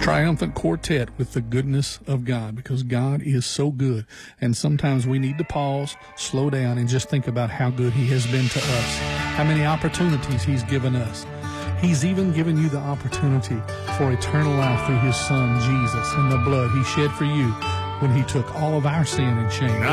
triumphant quartet with the goodness of God, because God is so good. And sometimes we need to pause, slow down, and just think about how good He has been to us, how many opportunities He's given us. He's even given you the opportunity for eternal life through His Son, Jesus, and the blood He shed for you when He took all of our sin and shame.